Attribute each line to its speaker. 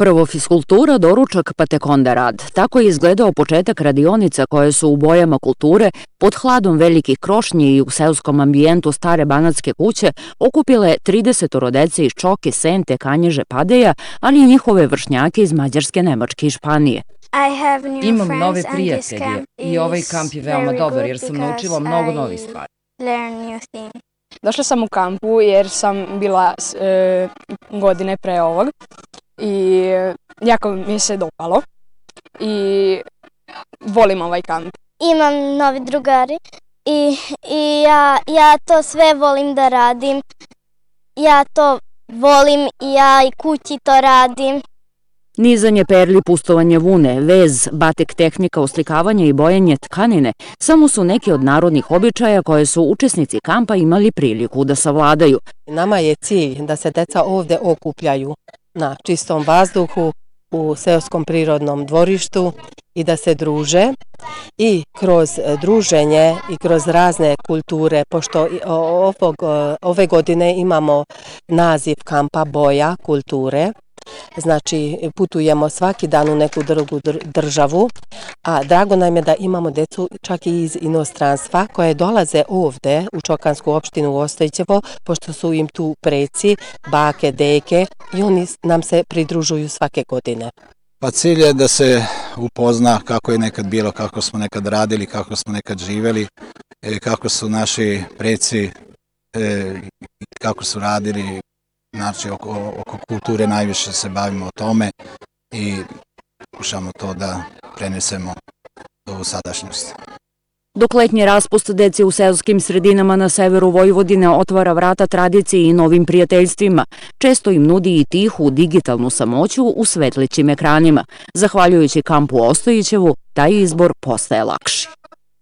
Speaker 1: Prvo fiskultura, doručak, pa tek onda rad. Tako je izgledao početak radionica koje su u bojama kulture, pod hladom velikih krošnji i u seoskom ambijentu stare banatske kuće okupile 30 dece iz Čoke, Sente, Kanjiže, Padeja, ali i njihove vršnjake iz Mađarske, Nemačke i Španije.
Speaker 2: Imam nove prijatelje i ovaj kamp je veoma dobar jer sam naučila mnogo novih stvari.
Speaker 3: Došla sam u kampu jer sam bila godine pre ovog i jako mi se dopalo i volim ovaj kamp.
Speaker 4: Imam novi drugari i ja to sve volim da radim. Ja to volim i ja i kući to radim.
Speaker 1: Nizanje perli, pustovanje vune, vez, batik tehnika, uslikavanje i bojanje tkanine samo su neki od narodnih običaja koje su učesnici kampa imali priliku da savladaju.
Speaker 5: Nama je cilj da se deca ovde okupljaju na čistom vazduhu, u seoskom prirodnom dvorištu i da se druže i kroz druženje i kroz razne kulture, pošto ove godine imamo naziv kampa Boja kulture. Znači, putujemo svaki dan u neku drugu državu, a drago nam je da imamo decu čak i iz inostranstva koje dolaze ovde u Čokansku opštinu u Ostojićevo, pošto su im tu preci, bake, deke i oni nam se pridružuju svake godine.
Speaker 6: Pa cilj je da se upozna kako je nekad bilo, kako smo nekad radili, kako smo nekad živeli, kako su naši preci, kako su radili. Znači, oko kulture najviše se bavimo o tome i pokušamo to da prenesemo u sadašnjost.
Speaker 1: Dok letnji raspust dece u seoskim sredinama na severu Vojvodine otvara vrata tradiciji i novim prijateljstvima, često im nudi i tihu digitalnu samoću u svetlićim ekranima. Zahvaljujući kampu Ostojićevu, taj izbor postaje lakši.